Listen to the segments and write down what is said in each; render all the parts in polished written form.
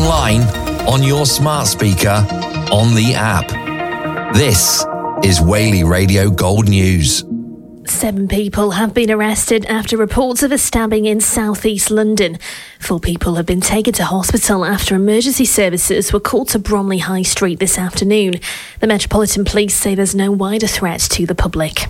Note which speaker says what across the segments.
Speaker 1: online, on your smart speaker, on the app. This is Whaley Radio Gold News.
Speaker 2: 7 people have been arrested after reports of a stabbing in southeast London. 4 people have been taken to hospital after emergency services were called to Bromley High Street this afternoon. The Metropolitan Police say there's no wider threat to the public.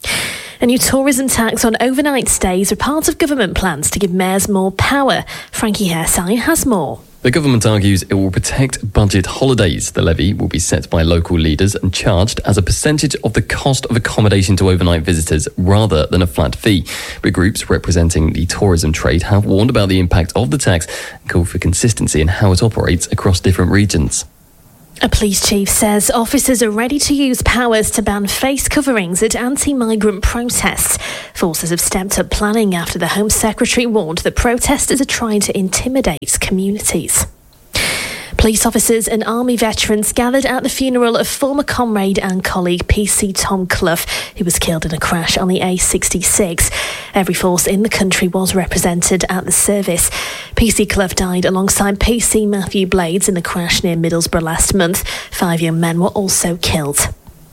Speaker 2: A new tourism tax on overnight stays are part of government plans to give mayors more power. Frankie Hairsine has more.
Speaker 3: The government argues it will protect budget holidays. The levy will be set by local leaders and charged as a percentage of the cost of accommodation to overnight visitors rather than a flat fee. But groups representing the tourism trade have warned about the impact of the tax and called for consistency in how it operates across different regions.
Speaker 2: A police chief says officers are ready to use powers to ban face coverings at anti-migrant protests. Forces have stepped up planning after the Home Secretary warned that protesters are trying to intimidate communities. Police officers and army veterans gathered at the funeral of former comrade and colleague PC Tom Clough, who was killed in a crash on the A66. Every force in the country was represented at the service. PC Clough died alongside PC Matthew Blades in the crash near Middlesbrough last month. 5 young men were also killed.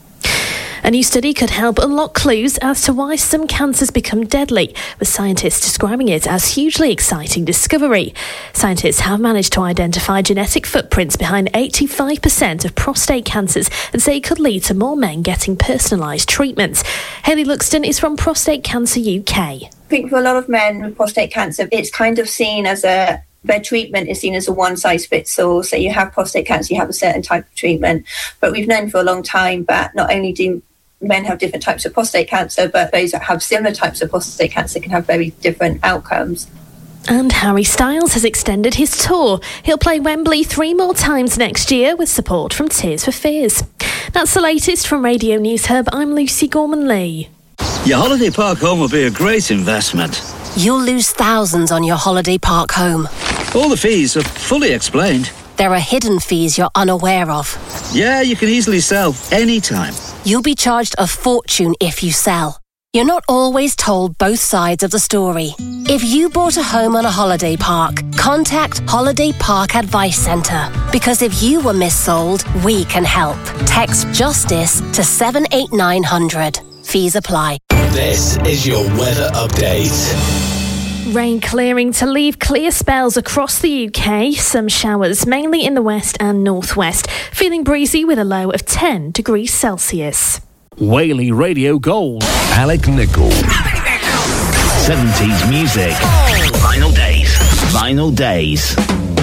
Speaker 2: A new study could help unlock clues as to why some cancers become deadly, with scientists describing it as hugely exciting discovery. Scientists have managed to identify genetic footprints behind 85% of prostate cancers and say it could lead to more men getting personalised treatments. Hayley Luxton is from Prostate Cancer UK.
Speaker 4: I think for a lot of men with prostate cancer, it's kind of seen as their treatment is seen as a one-size-fits-all. So you have prostate cancer, you have a certain type of treatment. But we've known for a long time that not only do men have different types of prostate cancer, but those that have similar types of prostate cancer can have very different outcomes.
Speaker 2: And Harry Styles has extended his tour. He'll play Wembley 3 more times next year with support from Tears for Fears. That's the latest from Radio News Hub. I'm Lucy Gorman-Lee.
Speaker 5: Your holiday park home will be a great investment.
Speaker 6: You'll lose thousands on your holiday park home.
Speaker 5: All the fees are fully explained.
Speaker 6: There are hidden fees you're unaware of.
Speaker 5: Yeah, you can easily sell anytime.
Speaker 6: You'll be charged a fortune if you sell. You're not always told both sides of the story. If you bought a home on a holiday park, contact Holiday Park Advice Centre. Because if you were missold, we can help. Text JUSTICE to 78900. Fees apply.
Speaker 7: This is your weather update.
Speaker 2: Rain clearing to leave clear spells across the UK. Some showers, mainly in the west and northwest. Feeling breezy with a low of 10 degrees Celsius.
Speaker 8: Whaley Radio Gold.
Speaker 7: Alec Nicholl. 70s music. Vinyl Days. Vinyl Days.